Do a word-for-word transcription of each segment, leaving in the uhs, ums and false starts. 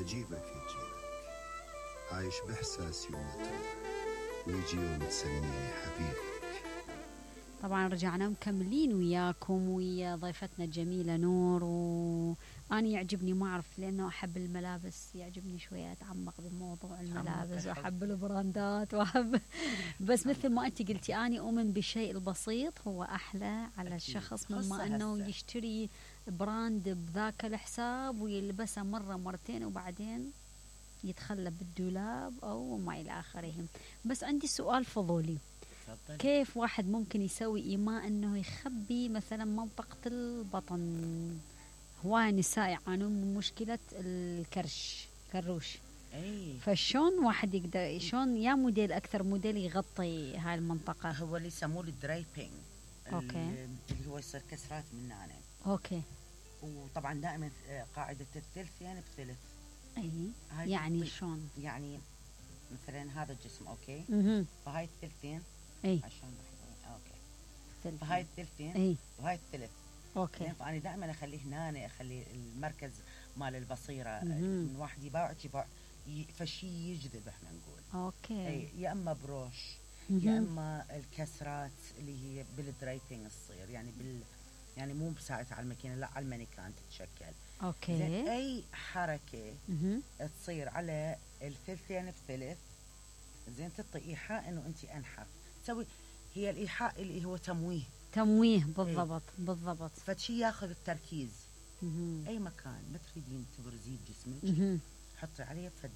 أجيبك يجيبك عايش بإحساس يوم ويجي يوم تسميني حبيبك. طبعا رجعنا مكملين وياكم ويا ضيفتنا الجميلة نور، وأنا يعجبني ما أعرف لأنه أحب الملابس، يعجبني شوية أتعمق بموضوع الملابس وأحب البراندات وأحب بس مثل ما أنت قلتي أنا أؤمن بالشيء البسيط هو أحلى على الشخص مما أنه يشتري براند بذاك الحساب ويلبسه مرة مرتين وبعدين يتخلى بالدولاب أو ما إلى آخره. بس عندي سؤال فضولي، كيف واحد ممكن يسوي إيماء أنه يخبي مثلا منطقة البطن؟ هواي نساء يعانون من مشكلة الكرش كروش، أي فشون واحد يقدر شون يا موديل أكثر موديل يغطي هاي المنطقة؟ هو اللي يسموه الدرايبينج، أوكي، اللي هو يصير كسرات من هنا. أوكي، وطبعا دائما قاعدة الثلثين بثلث. أي يعني شون؟ يعني مثلا هذا الجسم أوكي، اها، فهاي الثلثين أي عشان اوكي ثلث. فهاي الثلثين أي وهاي الثلث. اوكي، فانا دائما اخليه هنا، اخلي المركز مال البصيره مهم. من واحد يباوع يباوع فشي يجذب احنا نقول. اوكي، اي يا اما بروش مهم. يا اما الكسرات اللي هي بالدرايبينج تصير، يعني بال يعني مو بساعة على الماكينه، لا على المانيكان تتشكل. اوكي، زين اي حركه مهم. تصير على الثلثين بثلث، زين تعطي ايحاء انه انت انحف. تسوي هي الايحاء اللي هو تمويه تمويه بالضبط. إيه؟ بالضبط، فشي ياخذ التركيز. مهم. اي مكان ما تريدين تبرزيه بجسمك مهم. حطي عليه فد،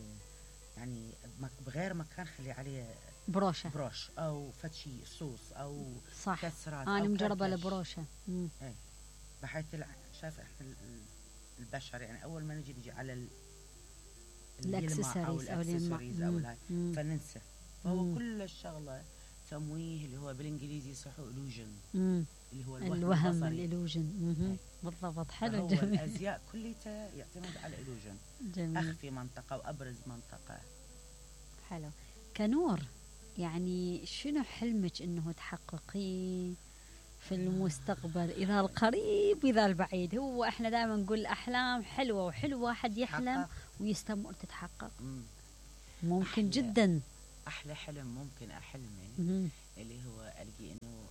يعني بغير مكان خلي عليه بروشة بروش او فد شيء صوص او صح. كسرات. انا أو مجربه كركش. البروشة. مم. اي بحيث الع... شايف احنا البشر يعني اول ما نجي نجي على ال... الاكسسوارز او الاكسسوارز او الهاي مم. فننسى. فهو مم. كل الشغله تمويه اللي هو بالانجليزي يصحوا illusion، مم. اللي هو الوهم, الوهم البصري. الالوجن. بالضبط، حلو. هو جميل الازياء كليتها يعتمد على illusion. جميل، اخفي منطقه وابرز منطقه. حلو. كنور، يعني شنو حلمك انه تحققيه في المستقبل، اذا القريب واذا البعيد؟ هو احنا دائما نقول الاحلام حلوه وحلو واحد يحلم ويستمر تتحقق. مم. ممكن أحلى جدا. احلى حلم ممكن احلمه مم. اللي هو القي انه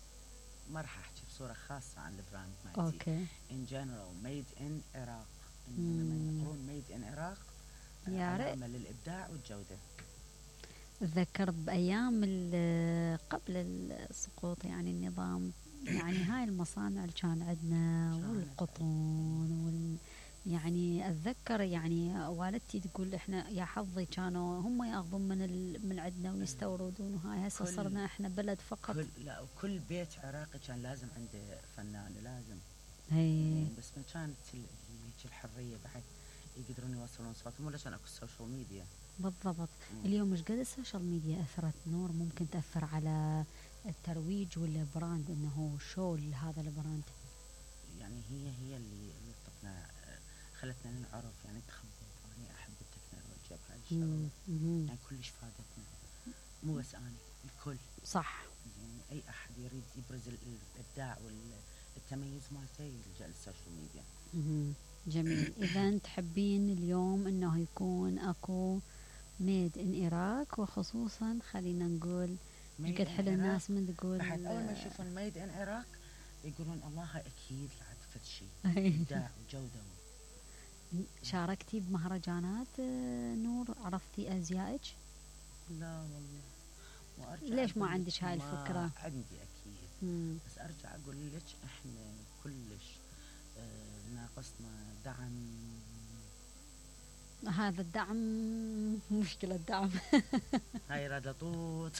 ما راح احكي بصوره خاصه عن البراند مالتي. اوكي، ان جنرال ميد ان عراق. مم. لما يقولون ميد ان عراق يا ريت. علامه للابداع والجوده. اتذكر بايام ال- قبل السقوط يعني النظام، يعني هاي المصانع اللي كان عندنا والقطن وال يعني اتذكر يعني والدتي تقول احنا يا حظي كانوا هم ياخذون من ال... من عندنا ويستوردون، وهاي هسه كل- صرنا احنا بلد فقط. كل لا وكل بيت عراقي كان لازم عنده فنان لازم. هي بس ما كانت ال- هيك الحريه بحيث يقدرون يوصلون صوتهم، ولا كان اكو السوشيال ميديا. بالضبط. مم. اليوم مش قد السوشيال ميديا اثرت نور ممكن تاثر على الترويج والبراند، انه شو هذا البراند. يعني هي هي اللي لطتنا، خلتنا نعرف يعني تخبط. انا احب التكنولوجيا بهاي الشغله، مم. يعني كلش فادتنا، مو بس انا الكل. صح. يعني اي احد يريد يبرز ال- الابداع والتميز مالته يلجا للسوشيال ميديا. مم. جميل. اذا تحبين اليوم انه يكون اكو ميد ان عراق، وخصوصا خلينا نقول Made قد in حلو الناس من تقول بعد اول ما يشوفون ميد ان عراق يقولون الله هاي اكيد لعد فد شيء ابداع وجوده. شاركتي بمهرجانات آه، نور؟ عرفتي ازيائك؟ لا والله، وارجع ليش ما أقول عندك لك هاي ما الفكرة؟ عندي اكيد. مم. بس ارجع اقول لك احنا كلش آه ناقصنا دعم. هذا الدعم مشكلة الدعم. هاي رادطوط.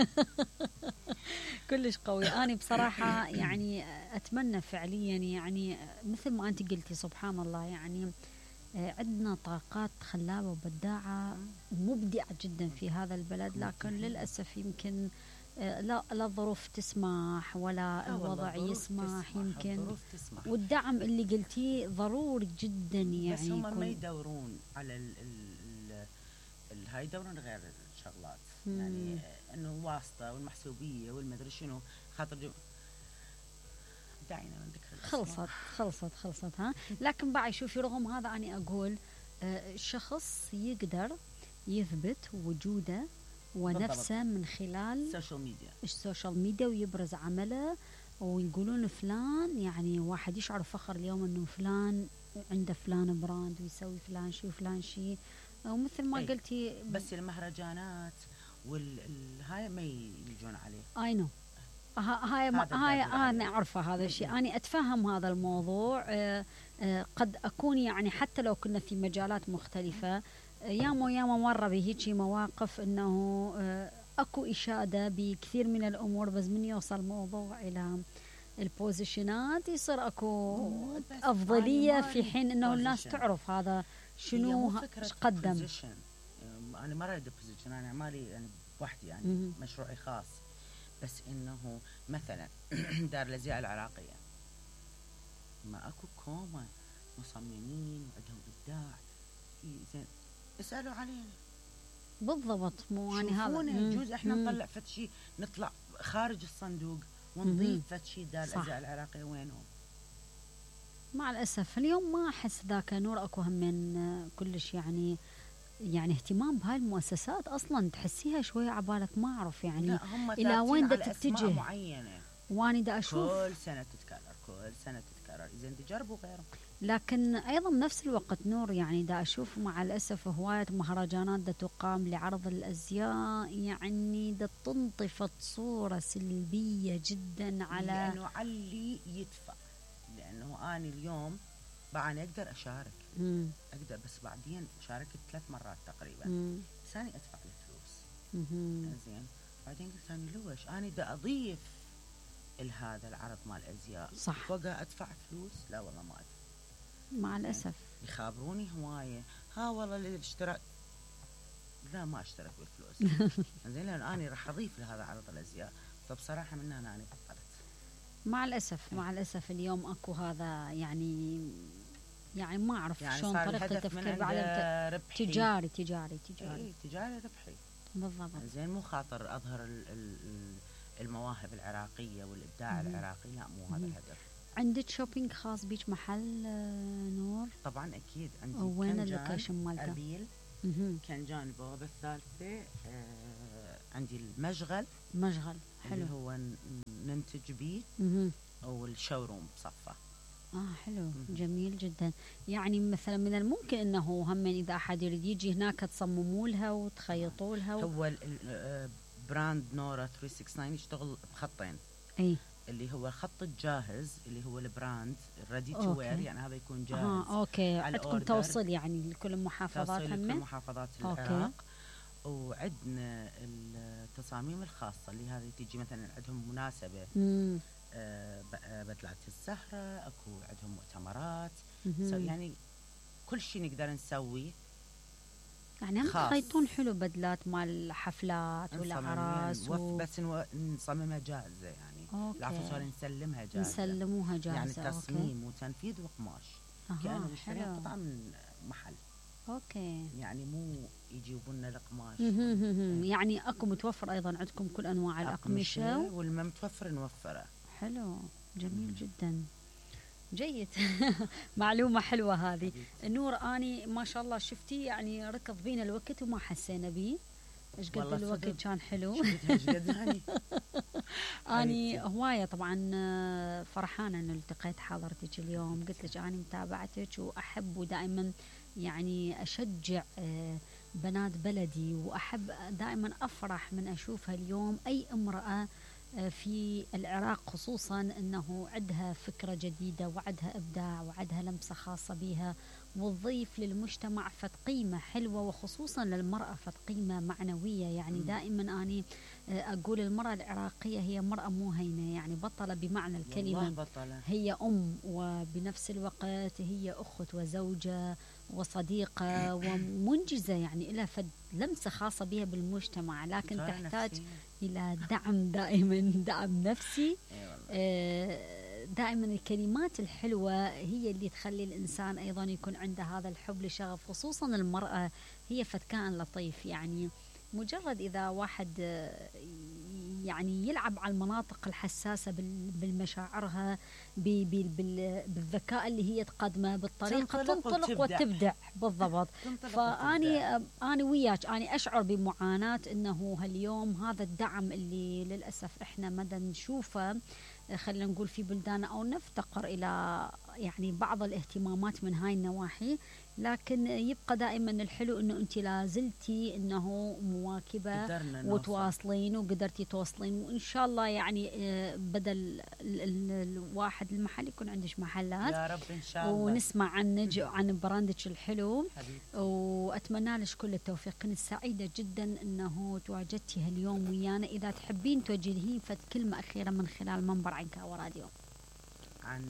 كلش قوي. أنا بصراحة يعني أتمنى فعليا، يعني مثل ما أنت قلتي سبحان الله، يعني عندنا طاقات خلابة وبداعة ومبدعة جدا في هذا البلد، لكن للأسف يمكن لا لا الظروف تسمح ولا الوضع يسمح يمكن، والدعم اللي قلتيه ضروري جدا يعني. بس هم ما يدورون على ال ال ال هاي يدورون غير الشغلات، يعني انه واسطه والمحسوبيه والمدري شنو خاطر دعينا من ذكر خلصت خلصت خلصت ها. لكن بعد شوفي رغم هذا أنا أقول آه، شخص يقدر يثبت وجوده ونفسه من خلال السوشيال ميديا السوشيال ميديا ويبرز عمله، ويقولون فلان، يعني واحد يشعر فخر اليوم انه فلان عنده فلان براند ويسوي فلان شيء وفلان شيء، ومثل ما أي. قلتي بس المهرجانات والهاي ما يجون عليه. اي نو هاي ما هاي انا اعرفه هذا الشيء، انا اتفهم هذا الموضوع. آه آه قد اكون يعني حتى لو كنا في مجالات مختلفه، ياما ياما مره بهيجي مواقف انه آه اكو اشاده بكثير من الامور، بس من يوصل الموضوع الى البوزيشنات يصير اكو افضليه، في حين انه الناس تعرف هذا شنو قدم. انا ما اريد بوزيشن، انا اعمالي يعني بوحدي يعني مشروعي خاص، بس انه مثلا دار الازياء العراقيه ما اكو كومه مصممين وعندهم ابداع، زين اسالوا علينا بالضبط. مو يعني هذا يجوز احنا نطلع فد شيء، نطلع خارج الصندوق ونضيف فد شيء دار الازياء العراقيه وينهم؟ مع الاسف اليوم ما احس ذاك نور اكو هم من كلش يعني يعني اهتمام بهاي المؤسسات اصلا، تحسيها شويه عبالك ما اعرف يعني الى وين دا تتجه معينه، واني دا اشوف كل سنه تتكرر كل سنه تتكرر، زين تجربوا غيره. لكن ايضا بنفس الوقت نور يعني دا اشوف مع الاسف هوايه مهرجانات دا تقام لعرض الازياء، يعني دا تنطفت صوره سلبيه جدا على لانه علي يدفع، لانه انا اليوم بعد اقدر اشارك مم. اقدر، بس بعدين شاركت ثلاث مرات تقريبا، مم. بس انا ادفع الفلوس زين. بعدين قلت انا لوش انا دا اضيف لهذا العرض مال الازياء صح فوقها ادفع فلوس؟ لا والله ما ادفع مع الاسف. يخابروني هوايه، ها والله اللي اشترى، لا ما اشترك بالفلوس زين لان انا راح اضيف لهذا عرض الازياء، فبصراحه من هنا انا بطلت. مع الاسف مع الاسف اليوم اكو هذا يعني يعني ما اعرف يعني شلون طريقه التفكير بعد تجاري تجاري تجاري اي تجاري ربحي بالضبط. زين مو خاطر اظهر المواهب العراقيه والابداع العراقي، لا مو هذا الهدف. عندك شوبينج خاص بيك محل نور؟ طبعا اكيد عندي. وين اللوكيشن مالته؟ اربيل كنجان البوابه الثالثه. آه عندي المشغل مشغل حلو اللي هو ننتج بيه، او الشوروم بصفه. اه حلو مم. جميل جدا. يعني مثلا من الممكن انه هم اذا احد يريد يجي هناك تصمموا لها وتخيطوا لها و... هو براند نورا ثلاثمية وستة وستين يشتغل بخطين، اي اللي هو الخط الجاهز اللي هو البراند ريدي تو وير، يعني هذا يكون جاهز. اه اوكي. عندكم توصيل يعني لكل المحافظات؟ توصيل لكل محافظات العراق. وعندنا التصاميم الخاصه اللي هذه تيجي مثلا عندهم مناسبه، امم آه بدلات الزهره، اكو عندهم مؤتمرات، يعني كل شيء نقدر نسويه. يعني هم تخيطون حلو بدلات مال حفلات والاعراس و... بس نصممها جاهزه يعني. العفو نسلمها جاهزه، نسلموها جاهزه يعني تصميم وتنفيذ وقماش كانوا مشترين قطعه من محل. اوكي يعني مو يجيبوا لنا القماش يعني اكو متوفر ايضا عندكم كل انواع الاقمشه، والما متوفر نوفره. حلو جميل مم. جدا جيد معلومه حلوه هذه نور. اني ما شاء الله شفتي يعني ركض بينا الوقت وما حسينا بيه، ايش قد الوقت كان حلو اني هوايه طبعا فرحانه انه التقيت حضرتك اليوم. قلت لك اني متابعتك واحب ودائما يعني اشجع بنات بلدي، واحب دائما افرح من اشوفها اليوم اي امراه في العراق خصوصا انه عندها فكره جديده وعندها ابداع وعندها لمسه خاصه بها، وتضيف للمجتمع فد قيمه حلوه، وخصوصا للمراه فد قيمه معنويه. يعني م. دائما اني اقول المراه العراقيه هي مراه مو هينه، يعني بطله بمعنى الكلمه. بطلة. هي ام وبنفس الوقت هي اخت وزوجه وصديقه ومنجزه، يعني لها فد لمسه خاصه بها بالمجتمع، لكن تحتاج نفسي. الى دعم دائما، دعم نفسي. دائما الكلمات الحلوه هي اللي تخلي الانسان ايضا يكون عنده هذا الحب لشغف، خصوصا المراه هي فد كائن لطيف. يعني مجرد اذا واحد يعني يلعب على المناطق الحساسة بال- بالمشاعرها، ب- بال- بال- بالذكاء اللي هي تقدمه، بالطريقة تنطلق تنطلق وتبدع. وتبدع بالضبط. تنطلق فاني وتبدع. انا وياك اني اشعر بمعاناه انه هاليوم هذا الدعم اللي للاسف احنا مدى نشوفه، خلينا نقول في بلدان او نفتقر الى يعني بعض الاهتمامات من هاي النواحي، لكن يبقى دائما الحلو انه انت لازلتي انه مواكبه قدرنا نوصل. وتواصلين وقدرتي توصلين، وان شاء الله يعني آه، بدل ال- ال- الواحد المحل يكون عندك محلات، يا رب ان شاء الله. ونسمع عنك وعن براندك الحلو، حبيبتي. واتمنى لك كل التوفيق. كنت سعيده جدا انه تواجدتي هاليوم ويانا. اذا تحبين توجهين فد كلمه اخيره من خلال منبر عنكاوى راديو. عن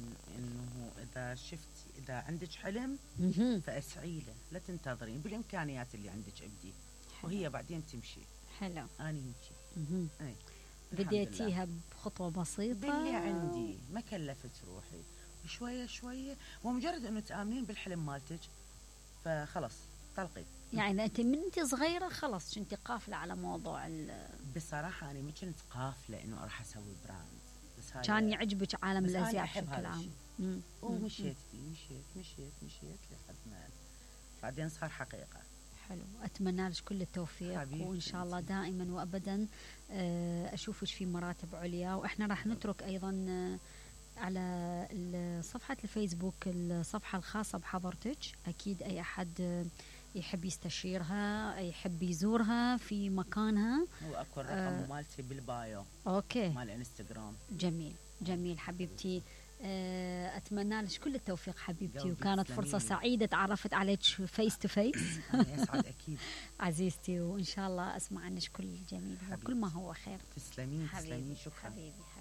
انه اذا شفتي اذا عندك حلم مهم. فاسعي له، لا تنتظرين، بالامكانيات اللي عندك ابدي، وهي بعدين تمشي. حلو. اني هيك. مهم. اي الحمد لله. بديتيها بخطوه بسيطه باللي عندي، ما كلفت روحي، وشويه شويه، ومجرد انه تامنين بالحلم مالتك فخلص طلقي. يعني انت من انت صغيره خلص كنت قافله على موضوع ال- بصراحه انا ما كنت قافله انه راح اسوي براند، بس هاي كان يعجبك عالم بس أنا الازياء أحب بشكل هذا عام. الشيء. مم. مم. ومشيت فيه، مشيت مشيت مشيت لحد ما بعدين صار حقيقه. حلو. اتمنى لك كل التوفيق، حبيبتي وان شاء الله انتي. دائما وابدا آه، اشوفك في مراتب عليا. واحنا راح نترك ايضا آه، على ال- صفحه الفيسبوك الصفحه الخاصه بحضرتك، اكيد اي احد آه، يحب يستشيرها يحب يزورها في مكانها. واكو الرقم آه. مالتي بالبايو اوكي. مال انستغرام. جميل جميل حبيبتي. آه، اتمنى لك كل التوفيق حبيبتي، قلبي وكانت تسلمي فرصه لي. سعيده تعرفت عليك فيس تو فيس انا اسعد اكيد. عزيزتي، وان شاء الله اسمع عنك كل جميل وكل ما هو خير. تسلمين حبيبي تسلمين، شكرا. حبيبي